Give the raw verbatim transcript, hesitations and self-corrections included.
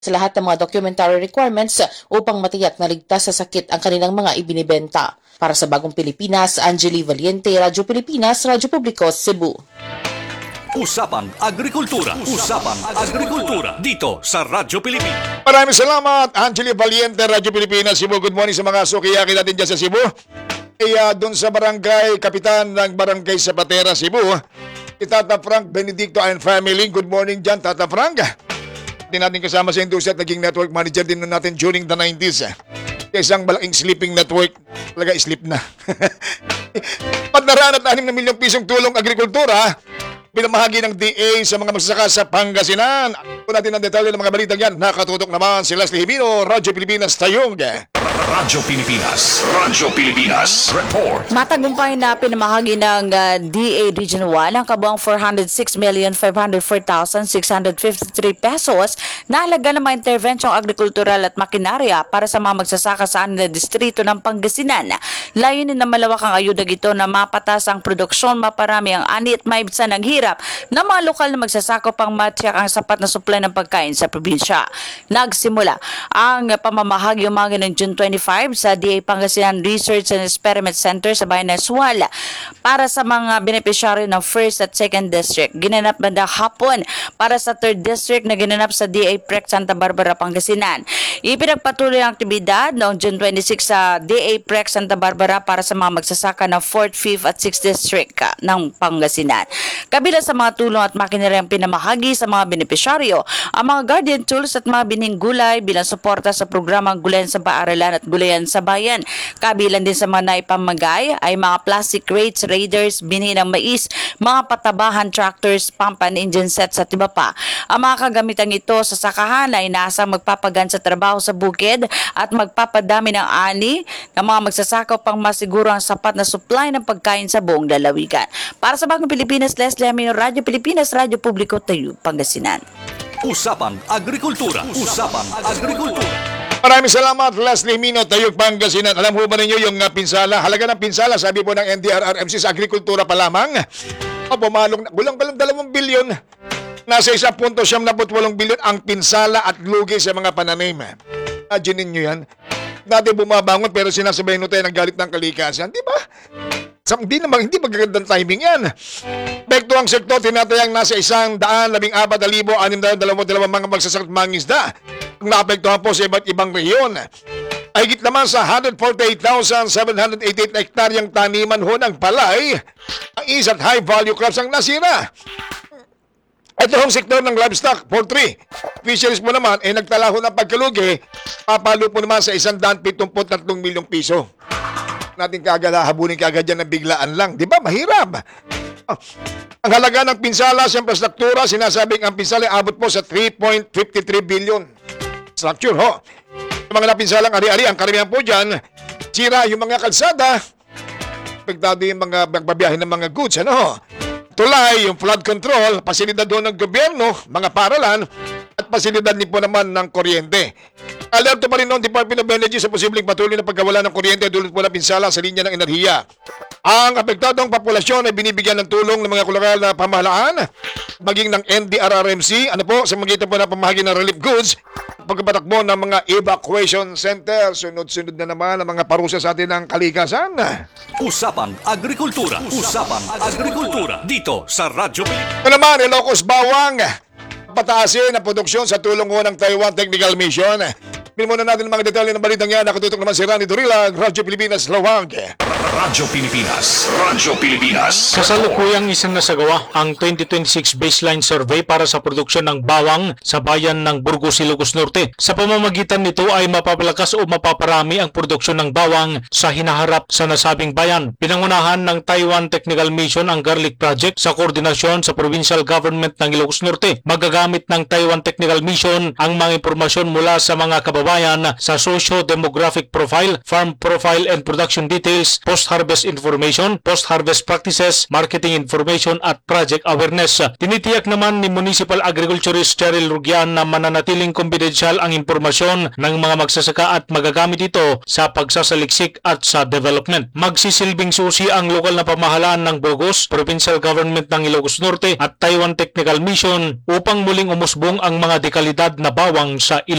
sa lahat ng mga documentary requirements upang matiyak na ligtas sa sakit ang kanilang mga ibinibenta. Para sa Bagong Pilipinas, Angeli Valiente, Radyo Pilipinas, Radyo Publiko, Cebu. Usapang Agrikultura. Usapang Agrikultura dito sa Radyo Pilipinas. Maraming salamat, Angeli Valiente, Radyo Pilipinas, Cebu. Good morning sa mga sukiyaki natin dyan sa Cebu. Kaya doon sa barangay, kapitan ng barangay Zapatera, Cebu, si Tata Frank Benedicto and family. Good morning dyan, Tata Frank. Hindi natin kasama sa industriya at naging network manager din natin during the nineties. Isang malaking sleeping network, talaga sleep na. Patnaran at anim na milyong pisong tulong agrikultura, pinamahagi ng D A sa mga magsasaka sa Pangasinan. Kung natin ang detalye ng mga balitang yan, nakatutok naman si Leslie Hibino, Radyo Pilipinas, Tayong. Radyo Pilipinas. Radyo Pilipinas. Report. Matagumpay na pinamahagi ng uh, D A Region one ang kabuang four hundred six million five hundred four thousand six hundred fifty-three pesos na halaga ng mga intervensyong agrikultural at makinarya para sa mga magsasaka sa anila distrito ng Pangasinan. Layunin na malawak ang ayudag ito na mapatas ang produksyon, maparami ang ani at maibsan ang hirap na mga lokal na magsasaka pang matiyak ang sapat na supply ng pagkain sa probinsya. Nagsimula ang pamamahagi umagi ng June twenty-five sa D A Pangasinan Research and Experiment Center sa bayan ng Suwala para sa mga beneficiary ng first at second district. Ginanap banda hapon para sa third district na ginanap sa D A P R E C Santa Barbara, Pangasinan. Ipinagpatuloy ang aktibidad noong June twenty-six sa D A P R E C Santa Barbara para sa mga magsasaka ng fourth, fifth at sixth district ng Pangasinan. Kabila sa mga tulong at makineryang pinamahagi sa mga benepisyaryo, ang mga guardian tools at mga bining gulay bilang suporta sa programang Gulayan sa Paaralan at Gulayan sa Bayan. Kabilang din sa mga naipamagay ay mga plastic crates, raiders, binhi ng mais, mga patabahan, tractors, pump and engine sets at iba pa. Ang mga kagamitang ito sa sakahan ay inaasang magpapagan sa trabaho sa bukid at magpapadami ng ani ng mga magsasaka pang masiguro ang sapat na supply ng pagkain sa buong lalawigan. Para sa Bagong Pilipinas, Leslie Amino, Radyo Pilipinas, Radyo Publiko, Tayo, Pangasinan. Usapang Agrikultura. Usapang Agrikultura. Maraming salamat, Leslie Mino, Tayog, Pangasinan. Alam mo ba ninyo yung uh, pinsala? Halaga ng pinsala, sabi po ng N D R R M C sa agrikultura pa lamang. O, pumalong, gulang-gulang dalawang bilyon. Nasa isa punto siyam na walong bilyon ang pinsala at lugi sa mga pananim. Imagine ninyo yan. Dati bumabangon pero sinasabay nyo tayo ng galit ng kalikasan. Di ba? So, hindi naman, hindi magagandang timing yan. Pekto ang sektor, tinatayang nasa isang daan, labing apat na libo, anim na dalawang dalawang mga magsasakit mangisda. Kung naapektuhan po sa iba't ibang rehiyon. Ay higit naman sa one hundred forty-eight thousand seven hundred eighty-eight hektaryang taniman ho ng palay, ang is at high value crops ang nasira. Ito ang sektor ng livestock, poultry. Fisheries mo naman, eh nagtala ho ng pagkalugi, papalo po naman sa isang daan pitongpot tatlong milyong piso. Natin kagala, habunin kagad yan ng biglaan lang. Di ba? Mahirap. Oh. Ang halaga ng pinsala sa infrastruktura, sinasabing ang pinsala ay abot po sa three point five three billion. Structure ho. Yung mga napinsalang ari-ari, ang karamihan po dyan, sira yung mga kalsada, pagdado yung mga bagbabiyahe ng mga goods, ano? Tulay, yung flood control, pasilidad doon ng gobyerno, mga paralan, at pasilidad din po naman ng kuryente. Alerto pa rin ng Department of Energy sa posibleng patuloy na pagkawala ng kuryente dulot po na pinsala sa linya ng enerhiya. Ang apektadong populasyon ay binibigyan ng tulong ng mga lokal na pamahalaan, maging ng N D R R M C, ano po, sa magitan po na pamahagi ng relief goods, pagpapatakbo ng mga evacuation center. Sunod-sunod na naman ang mga parusa sa atin ng kalikasan. Usapang Agrikultura. Usapang Agrikultura dito sa Radyo Pilipinas. Ito naman, Ilocos Bawang, pataasin ang produksyon sa tulong ho ng Taiwan Technical Mission. Pinimuna natin ang mga detalye ng balitang yan. Nakatutok naman si Rani Dorilag, Radyo Pilipinas, Lawag. Radyo Pilipinas. Radyo Pilipinas. Kasalukuyang isang nasagawa ang twenty twenty-six baseline survey para sa produksyon ng bawang sa bayan ng Burgos, Ilocos Norte. Sa pamamagitan nito ay mapapalakas o mapaparami ang produksyon ng bawang sa hinaharap sa nasabing bayan. Pinangunahan ng Taiwan Technical Mission ang Garlic Project sa koordinasyon sa Provincial Government ng Ilocos Norte. Magagamit ng Taiwan Technical Mission ang mga impormasyon mula sa mga kababayan bayan sa socio-demographic profile, farm profile and production details, post-harvest information, post-harvest practices, marketing information at project awareness. Tinitiyak naman ni Municipal Agriculturist Cheryl Rugian na mananatiling confidential ang impormasyon ng mga magsasaka at magagamit ito sa pagsasaliksik at sa development. Magsisilbing susi ang lokal na pamahalaan ng Burgos, Provincial Government ng Ilocos Norte at Taiwan Technical Mission upang muling umusbong ang mga dekalidad na bawang sa Ilocos